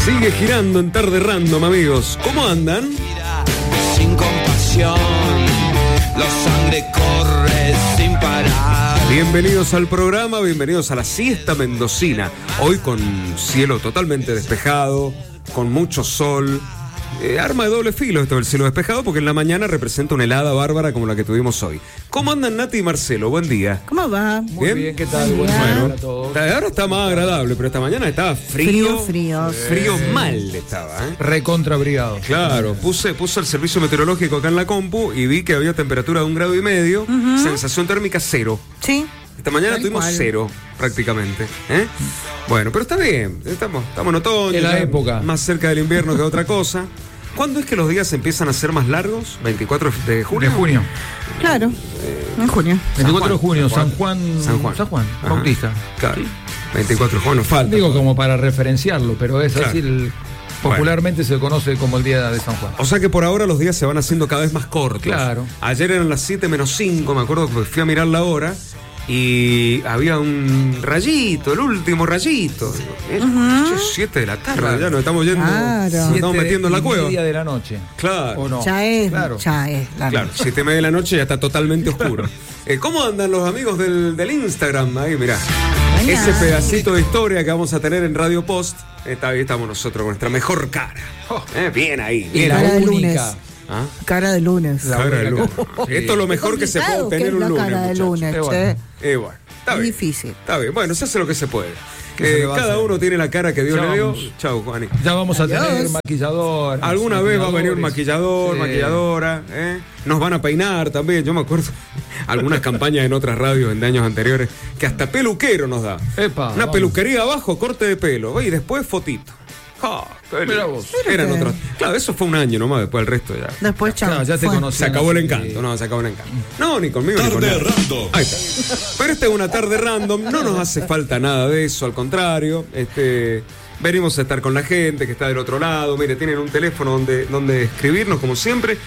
Sigue girando en Tarde Random, amigos. ¿Cómo andan? Sin compasión, la sangre corre sin parar. Bienvenidos al programa, bienvenidos a la siesta mendocina. Hoy con cielo totalmente despejado, con mucho sol. Arma de doble filo esto del cielo despejado, porque en la mañana representa una helada bárbara como la que tuvimos hoy. ¿Cómo andan Nati y Marcelo? Buen día. ¿Cómo va? Muy bien, ¿qué tal? Buen Bueno, Bueno, a todos. ahora está más agradable, pero esta mañana estaba frío. Frío mal estaba, ¿eh? Recontra abrigado. Claro, puse el servicio meteorológico acá en la compu y vi que había temperatura de 1,5 grados, sensación térmica 0. Sí. Esta mañana Tal tuvimos cual. 0, prácticamente. ¿Eh? Bueno, pero está bien, estamos en otoño. En la ya época. Más cerca del invierno que otra cosa. ¿Cuándo es que los días empiezan a ser más largos? ¿24 de junio? De junio. Claro. En junio. 24 de junio, San San Juan. Juan. Ajá. Bautista. Claro. 24 de junio, nos falta. Digo como para referenciarlo, pero es Claro. así, popularmente se conoce como el día de San Juan. O sea que por ahora los días se van haciendo cada vez más cortos. Claro. Ayer eran las 7 menos 5, me acuerdo que fui a mirar la hora y había un rayito, el último rayito. Era 7 de la tarde, Claro. ya nos estamos yendo, Claro. nos estamos metiendo en la cueva. 7:30 de la noche. Claro. ¿O no? Ya es la Claro, noche. 7:30 de la noche ya está totalmente oscuro. ¿Cómo andan los amigos del Instagram? Ahí, mirá. Buena. Ese pedacito de historia que vamos a tener en Radio Post. Ahí estamos nosotros con nuestra mejor cara. Bien ahí, Y bien la ahí. Cara de única. lunes. ¿Ah? Cara de lunes. La Cara de única lunes. cara. Esto es lo mejor que se puede Complicado, obtener que es un la lunes, cara de muchachos. lunes, bueno. che. Bueno, está Es bien. difícil. Está bien, bueno, se hace lo que se puede. ¿Qué se le va a Cada hacer? uno tiene la cara que Dios Ya le dio. vamos. Chau, Juani. Ya vamos a tener Adiós. maquillador. Alguna vez va a venir un maquillador, Sí. maquilladora, ¿eh? Nos van a peinar también. Yo me acuerdo algunas campañas en otras radios en de años anteriores que hasta peluquero nos da. Epa, Una vamos. peluquería abajo, corte de pelo, y después fotito. Qué Mira lindo. vos. Eran Mira que- otros. Claro, eso fue un año nomás, después el resto ya. Después, chao. Claro, ya te Fue. conocí. Se acabó el encanto, no, se acabó el encanto. No, ni conmigo ni con Tarde nadie. Random. Ahí está. Pero esta es una tarde random, no nos hace falta nada de eso, al contrario. Venimos a estar con la gente que está del otro lado. Mire, tienen un teléfono donde escribirnos, como siempre,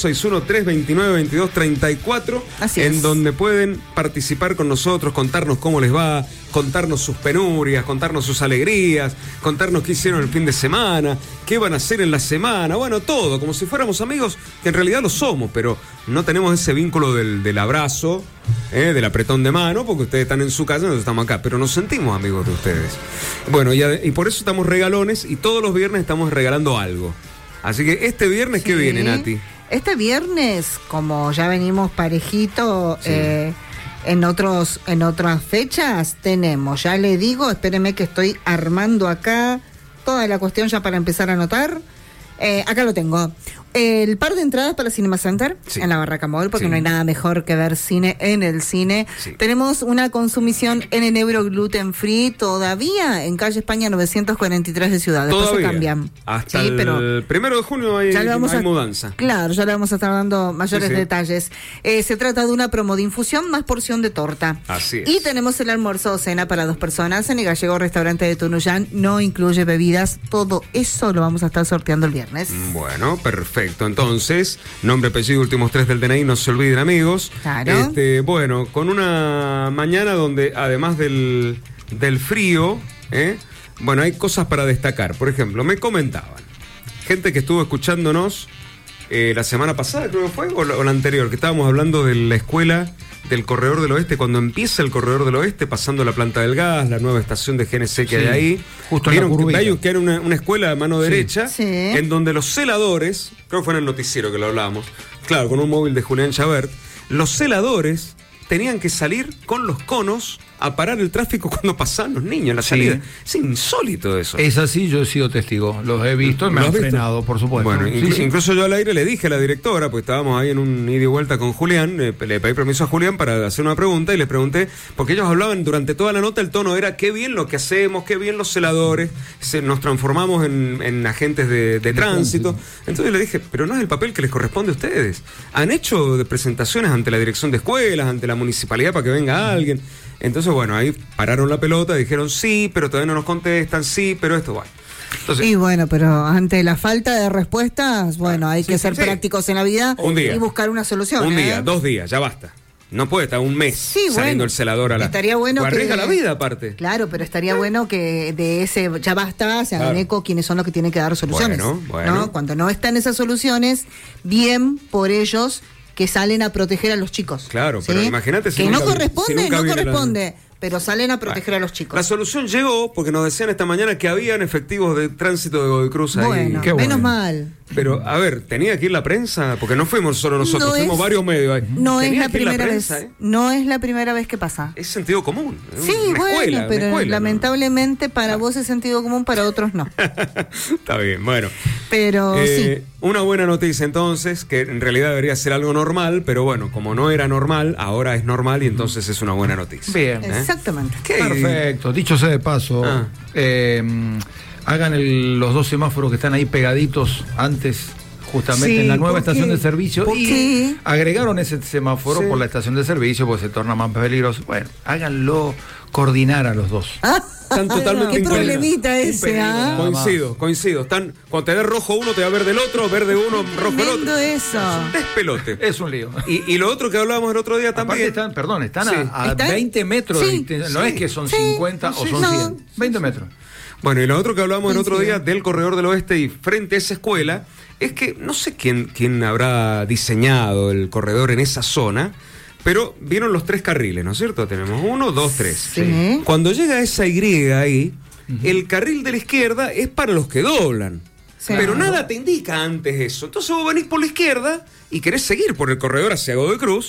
261-329-2234, Así en es. donde pueden participar con nosotros, contarnos cómo les va, contarnos sus penurias, contarnos sus alegrías, contarnos qué hicieron el fin de semana, qué van a hacer en la semana, bueno, todo, como si fuéramos amigos, que en realidad lo somos, pero no tenemos ese vínculo del abrazo, del apretón de mano, porque ustedes están en su casa y nosotros estamos acá, pero nos sentimos amigos de ustedes. Bueno, y por eso estamos regalones y todos los viernes estamos regalando algo. Así que este viernes, ¿qué Sí. viene, Nati? Este viernes, como ya venimos parejito Sí. en otras fechas, tenemos, ya le digo, espéreme que estoy armando acá toda la cuestión ya para empezar a anotar. Acá lo tengo. El par de entradas para Cinema Center Sí. en la Barraca Mall, porque Sí. no hay nada mejor que ver cine en el cine. Sí. Tenemos una consumición en enebro gluten free todavía en calle España 943 de Ciudad. Después Todavía. se cambian. Hasta Sí, el pero 1 de junio hay mudanza. Claro, ya le vamos a estar dando mayores Sí, sí. detalles. Se trata de una promo de infusión más porción de torta. Así es. Y tenemos el almuerzo o cena para 2 personas en el Gallego Restaurante de Tunuyán. No incluye bebidas. Todo eso lo vamos a estar sorteando el viernes. Bueno, perfecto. Entonces, nombre, apellido, últimos 3 del DNI, no se olviden, amigos. Claro. Bueno, con una mañana donde además del frío, bueno, hay cosas para destacar. Por ejemplo, me comentaban, gente que estuvo escuchándonos la semana pasada, creo que fue, o la anterior, que estábamos hablando de la escuela del Corredor del Oeste, cuando empieza el Corredor del Oeste, pasando la planta del gas, la nueva estación de GNC que hay Sí, ahí. justo en la Vieron curvita. que era una escuela a mano Sí. derecha, Sí. en donde los celadores, creo que fue en el noticiero que lo hablábamos, claro, con un móvil de Julián Chabert, los celadores tenían que salir con los conos a parar el tráfico cuando pasaban los niños en la Sí. salida. Es insólito eso. Es así, yo he sido testigo. Los he visto y me ¿Lo han has visto? frenado, por supuesto. Bueno, Sí, sí. incluso yo al aire le dije a la directora, pues estábamos ahí en un ida y vuelta con Julián, le pedí permiso a Julián para hacer una pregunta y le pregunté, porque ellos hablaban durante toda la nota, el tono era qué bien lo que hacemos, qué bien los celadores, nos transformamos en agentes de tránsito. Entonces le dije, pero no es el papel que les corresponde a ustedes. Han hecho de presentaciones ante la dirección de escuelas, ante la municipalidad para que venga alguien. Entonces, bueno, ahí pararon la pelota, dijeron sí, pero todavía no nos contestan, sí, pero esto va. Entonces, Y bueno, pero ante la falta de respuestas, bueno, hay que ser sí. prácticos en la vida Un día. y buscar una solución. un ¿eh? día, 2 días, ya basta. no puede estar un mes saliendo el celador a la... Estaría bueno pues arriesga que... la vida aparte. Claro, pero estaría bueno que de ese ya basta, se hagan eco quiénes son los que tienen que dar soluciones. Bueno. ¿no? Cuando no están esas soluciones, bien por ellos que salen a proteger a los chicos. Claro, pero imagínate si que nunca no corresponde, si nunca no corresponde. Pero salen a proteger a los chicos. La solución llegó porque nos decían esta mañana que habían efectivos de tránsito de Godoy Cruz ahí. Bueno, menos mal. Pero, a ver, ¿tenía que ir la prensa? Porque no fuimos solo nosotros, fuimos varios medios ahí. No es la primera vez. No es la primera vez que pasa. Es sentido común. Sí, bueno, pero lamentablemente para vos es sentido común, para otros no. Está bien, bueno. Pero sí. Una buena noticia entonces, que en realidad debería ser algo normal, pero bueno, como no era normal, ahora es normal y entonces es una buena noticia. Bien. Exactamente. Perfecto. Dicho sea de paso, hagan los 2 semáforos que están ahí pegaditos antes, justamente en la nueva estación de servicio, y agregaron ese semáforo por la estación de servicio porque se torna más peligroso. Bueno, háganlo coordinar a los dos. Están totalmente qué problemita ese, Coincido. Están, cuando te da rojo uno, te da verde el otro, verde uno, rojo el otro. Eso. Es un despelote. Es un lío. Y lo otro que hablábamos el otro día también. Aparte están a 20 metros de distancia. No es que son 50 o son 100. 20 metros. Bueno, y lo otro que hablábamos el otro día del Corredor del Oeste y frente a esa escuela, es que no sé quién habrá diseñado el corredor en esa zona, pero vieron los 3 carriles, ¿no es cierto? Tenemos 1, 2, 3. Sí. Cuando llega esa Y ahí, el carril de la izquierda es para los que doblan. Sí. Pero nada te indica antes eso. Entonces vos venís por la izquierda y querés seguir por el corredor hacia Godoy Cruz